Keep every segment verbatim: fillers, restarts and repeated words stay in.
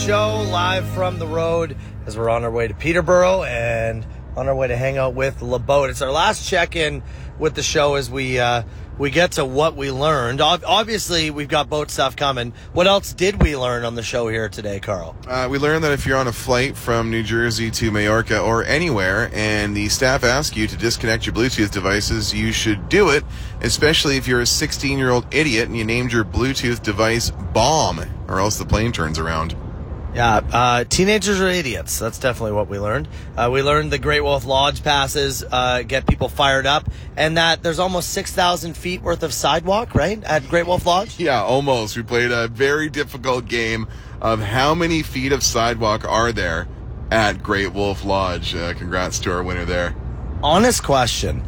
Show live from the road as we're on our way to Peterborough and on our way to hang out with LeBoat. It's our last check-in with the show as we uh, we get to what we learned. Obviously, we've got boat stuff coming. What else did we learn on the show here today, Carl? Uh, we learned that if you're on a flight from New Jersey to Mallorca or anywhere and the staff ask you to disconnect your Bluetooth devices, you should do it, especially if you're a sixteen-year-old idiot and you named your Bluetooth device Bomb, or else the plane turns around. Yeah, uh, teenagers are idiots. That's definitely what we learned. Uh, we learned the Great Wolf Lodge passes uh, get people fired up, and that there's almost six thousand feet worth of sidewalk, right, at Great Wolf Lodge? Yeah, almost. We played a very difficult game of how many feet of sidewalk are there at Great Wolf Lodge. Uh, congrats to our winner there. Honest question.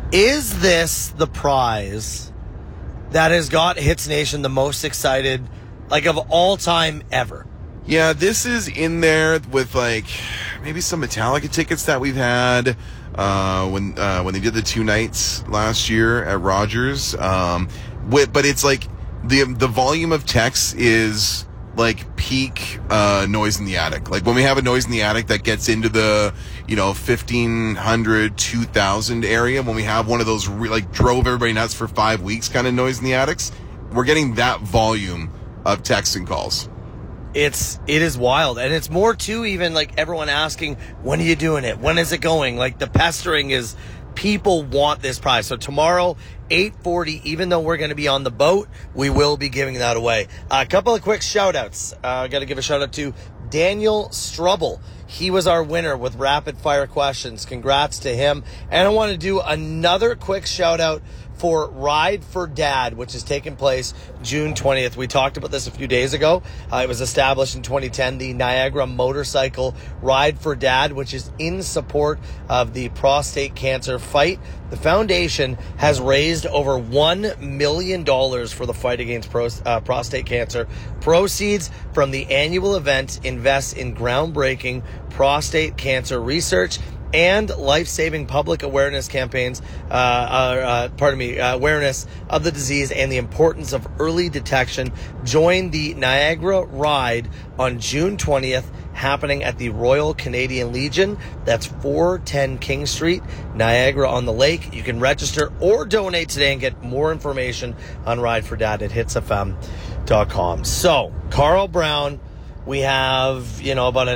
Is this the prize that has got Hits Nation the most excited, like, of all time ever? Yeah, this is in there with, like, maybe some Metallica tickets that we've had uh, when uh, when they did the two nights last year at Rogers. Um, with, but it's like the the volume of texts is like peak uh, Noise in the Attic. Like when we have a Noise in the Attic that gets into the, you know, fifteen hundred, two thousand area, when we have one of those re- like drove everybody nuts for five weeks kind of Noise in the Attics, we're getting that volume of texts and calls. It's, it is wild. And it's more too, even like everyone asking, when are you doing it? When is it going? Like the pestering is, people want this prize. So tomorrow, eight forty, even though we're going to be on the boat, we will be giving that away. Uh, a couple of quick shout outs. I uh, got to give a shout out to Daniel Strubble. He was our winner with rapid fire questions. Congrats to him. And I want to do another quick shout out for Ride for Dad, which is taking place June twentieth. We talked about this a few days ago. Uh, it was established in twenty ten, the Niagara Motorcycle Ride for Dad, which is in support of the prostate cancer fight. The foundation has raised over one million dollars for the fight against pro, uh, prostate cancer. Proceeds from the annual event invest in groundbreaking prostate cancer research and life-saving public awareness campaigns, uh, uh, uh, pardon me, uh, awareness of the disease and the importance of early detection. Join the Niagara Ride on June twentieth, happening at the Royal Canadian Legion. That's four ten King Street, Niagara-on-the-Lake. You can register or donate today and get more information on Ride for Dad at hits f m dot com. So, Carl Brown, we have, you know, about an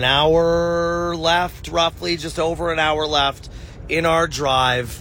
hour left, roughly, just over an hour left in our drive.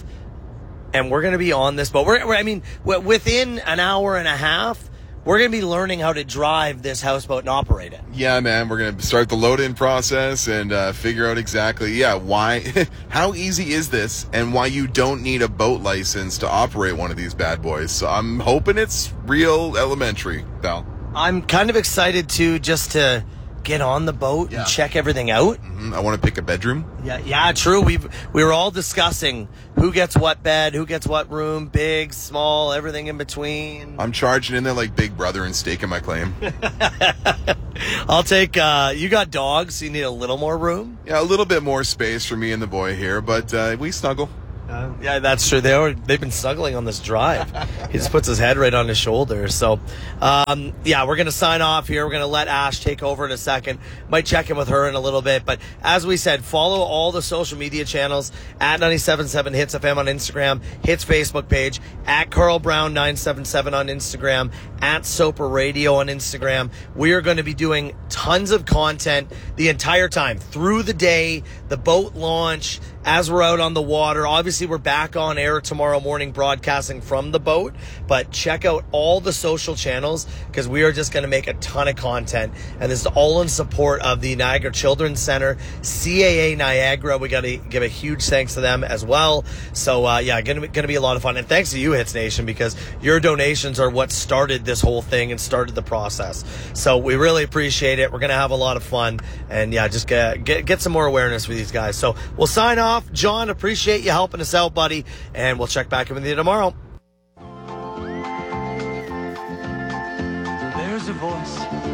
And we're going to be on this boat. We're, we're, I mean, within an hour and a half, we're going to be learning how to drive this houseboat and operate it. Yeah, man. We're going to start the load-in process and uh, figure out exactly, yeah, why, how easy is this and why you don't need a boat license to operate one of these bad boys. So I'm hoping it's real elementary, pal. I'm kind of excited to just to get on the boat yeah. and check everything out. Mm-hmm. I want to pick a bedroom. Yeah, yeah, true. We we were all discussing who gets what bed, who gets what room, big, small, everything in between. I'm charging in there like Big Brother and staking my claim. I'll take, uh, you got dogs, so you need a little more room? Yeah, a little bit more space for me and the boy here, but uh, we snuggle. Uh, yeah, that's true. They are, they've been snuggling on this drive. He just puts his head right on his shoulder. So, um, yeah, we're going to sign off here. We're going to let Ash take over in a second. Might check in with her in a little bit. But as we said, follow all the social media channels at ninety-seven point seven Hits F M on Instagram, Hits Facebook page, at Carl Brown nine seven seven on Instagram, at Soper Radio on Instagram. We are going to be doing tons of content the entire time through the day, the boat launch, as we're out on the water. Obviously, we're back on air tomorrow morning broadcasting from the boat, but check out all the social channels because we are just going to make a ton of content. And this is all in support of the Niagara Children's Center, C A A Niagara. We got to give a huge thanks to them as well. So, uh, yeah, going to going to be a lot of fun. And thanks to you, Hits Nation, because your donations are what started this whole thing and started the process. So we really appreciate it. We're going to have a lot of fun. And, yeah, just get, get, get some more awareness for these guys. So we'll sign off. John, appreciate you helping us out, buddy, and we'll check back in with you tomorrow. There's a voice